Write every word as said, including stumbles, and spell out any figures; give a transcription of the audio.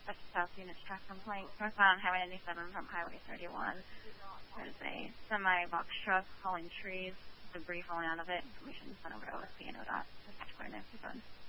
dispatch South unit track complaint. Northbound Highway ninety-seven from Highway thirty-one. There's a semi-box truck hauling trees, debris falling out of it. Information sent over to O S P and O D O T. Dispatch coordinates, keep going.